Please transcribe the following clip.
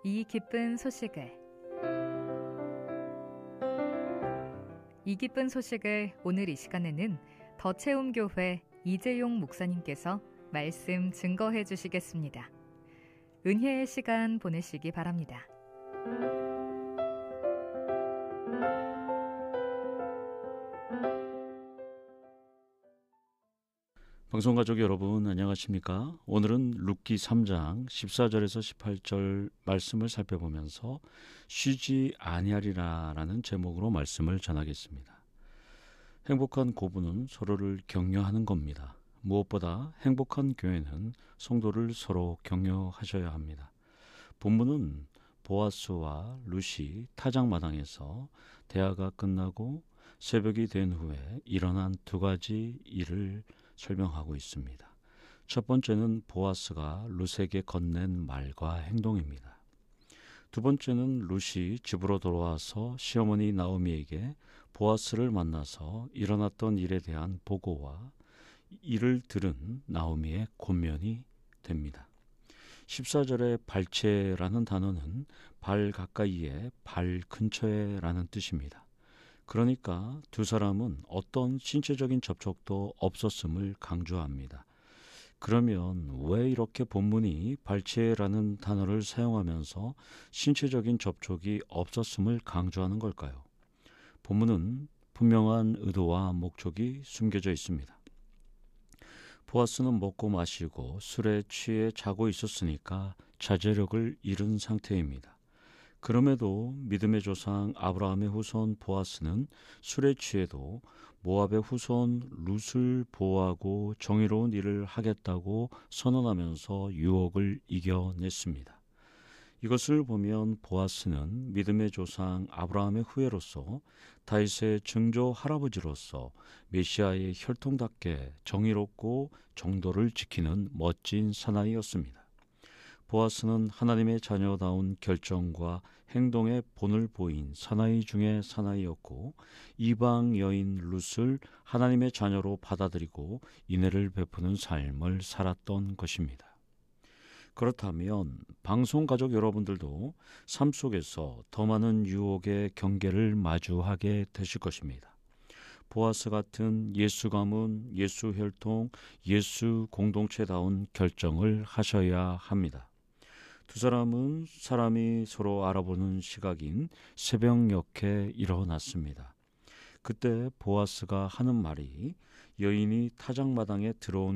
이 기쁜 소식을 오늘 이 시간에는 더체움교회 이재용 목사님께서 말씀 증거해 주시겠습니다. 은혜의 시간 보내시기 바랍니다. 방송가족 여러분 안녕하십니까? 오늘은 룻기 3장 14절에서 18절 말씀을 살펴보면서 쉬지 아니하리라 라는 제목으로 말씀을 전하겠습니다. 행복한 고부는 서로를 격려하는 겁니다. 무엇보다 행복한 교회는 성도를 서로 격려하셔야 합니다. 본문은 보아스와 룻이 타작마당에서 대화가 끝나고 새벽이 된 후에 일어난 두 가지 일을 설명하고 있습니다. 첫 번째는 보아스가 룻에게 건넨 말과 행동입니다. 두 번째는 룻이 집으로 돌아와서 시어머니 나오미에게 보아스를 만나서 일어났던 일에 대한 보고와 이를 들은 나오미의 권면이 됩니다. 14절의 발체라는 단어는 발 가까이에, 발 근처에 라는 뜻입니다. 그러니까 두 사람은 어떤 신체적인 접촉도 없었음을 강조합니다. 그러면 왜 이렇게 본문이 발체라는 단어를 사용하면서 신체적인 접촉이 없었음을 강조하는 걸까요? 본문은 분명한 의도와 목적이 숨겨져 있습니다. 보아스는 먹고 마시고 술에 취해 자고 있었으니까 자제력을 잃은 상태입니다. 그럼에도 믿음의 조상 아브라함의 후손 보아스는 술에 취해도 모압의 후손 룻을 보호하고 정의로운 일을 하겠다고 선언하면서 유혹을 이겨냈습니다. 이것을 보면 보아스는 믿음의 조상 아브라함의 후예로서 다윗의 증조 할아버지로서 메시아의 혈통답게 정의롭고 정도를 지키는 멋진 사나이였습니다. 보아스는 하나님의 자녀다운 결정과 행동의 본을 보인 사나이 중에 사나이였고 이방 여인 룻을 하나님의 자녀로 받아들이고 인애를 베푸는 삶을 살았던 것입니다. 그렇다면 방송가족 여러분들도 삶 속에서 더 많은 유혹의 경계를 마주하게 되실 것입니다. 보아스 같은 예수 가문, 예수 혈통, 예수 공동체다운 결정을 하셔야 합니다. 두 사람은 사람이 서로 알아보는 시각인 새벽녘에 일어났습니다. 그때 보아스가 하는 말이 여인이 타작마당에 들어온